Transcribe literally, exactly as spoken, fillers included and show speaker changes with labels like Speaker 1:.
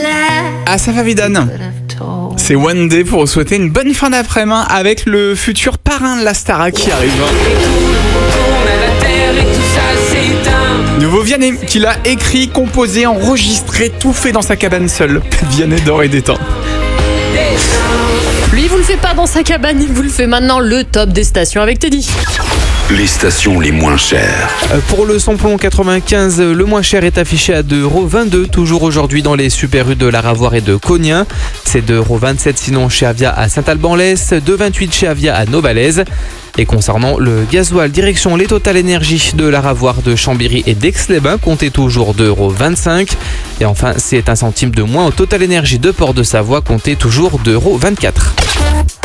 Speaker 1: Asaf Avidan. C'est One Day pour vous souhaiter une bonne fin d'après-midi avec le futur parrain de la Starac qui arrive. Nouveau Vianney, qui l'a écrit, composé, enregistré, tout fait dans sa cabane seul. Vianney dort et détend.
Speaker 2: Lui, il vous le fait pas dans sa cabane, il vous le fait maintenant, le top des stations avec Teddy.
Speaker 3: Les stations les moins chères.
Speaker 4: Pour le samplon quatre-vingt-quinze, le moins cher est affiché à deux euros vingt-deux, toujours aujourd'hui dans les Super U de Laravoir et de Cognin. C'est deux euros vingt-sept sinon chez Avia à Saint-Alban-l'Est, deux euros vingt-huit chez Avia à Novalaise. Et concernant le gasoil, direction les Total Énergie de Laravoir, de Chambéry et d'Aix-les-Bains, comptez toujours deux euros vingt-cinq. Et enfin, c'est un centime de moins au Total Énergie de Port-de-Savoie, comptez toujours deux euros vingt-quatre.